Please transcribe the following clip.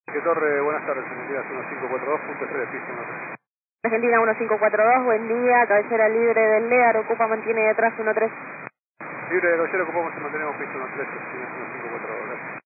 Que Torre, buenas tardes, Argentina 1542, punto 3, piso 13. Argentina 1542, buen día, cabecera libre del LEAR, ocupa, mantiene detrás 13. Libre de caballero, ocupamos y mantenemos piso 13, Argentina 1542, gracias.